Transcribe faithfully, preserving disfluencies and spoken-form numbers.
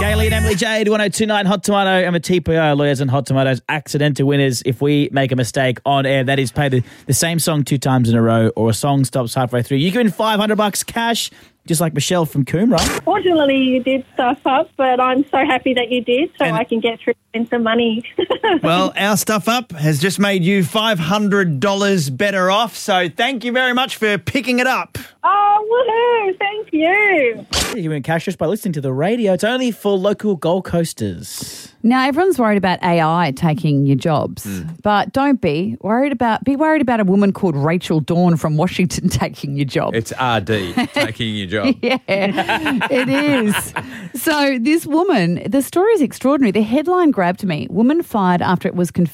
Kaylee and Emily Jade, one oh two point nine Hot Tomato, and the T P O Lawyers and Hot Tomatoes accidental winners. If we make a mistake on air, that is play the, the same song two times in a row, or a song stops halfway through, you can win five hundred bucks cash, just like Michelle from Coomera. Fortunately, you did stuff up, but I'm so happy that you did, so And- I can get through and some money. Well, our stuff up has just made you five hundred dollars better off, so thank you very much for picking it up. Oh, woohoo! Thank you. You can win cash just by listening to the radio. It's only for local Gold Coasters. Now, everyone's worried about A I taking your jobs, but don't be worried about, be worried about a woman called Rachel Dawn from Washington taking your job. It's R D taking your job. Yeah, it is. So this woman, the story is extraordinary. The headline grabbed me. Woman fired after it was confirmed